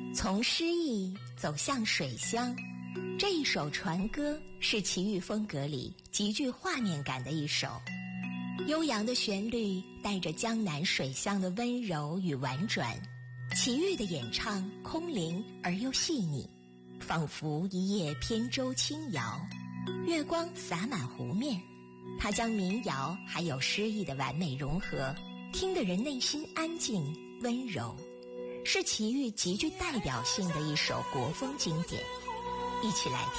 从诗意走向水乡，这一首船歌是齐豫风格里极具画面感的一首。悠扬的旋律带着江南水乡的温柔与婉转，齐豫的演唱空灵而又细腻，仿佛一叶扁舟轻摇，月光洒满湖面。他将民谣还有诗意的完美融合，听得人内心安静温柔，是齐豫极具代表性的一首国风经典。一起来听。